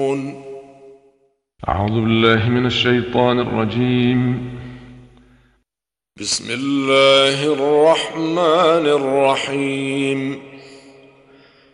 أعوذ بالله من الشيطان الرجيم. بسم الله الرحمن الرحيم.